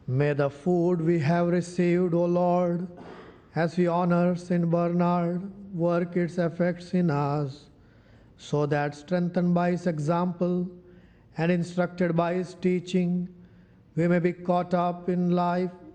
May the food we have received, O Lord, as we honor Saint Bernard, work its effects in us, so that strengthened by his example and instructed by his teaching, we may be caught up in life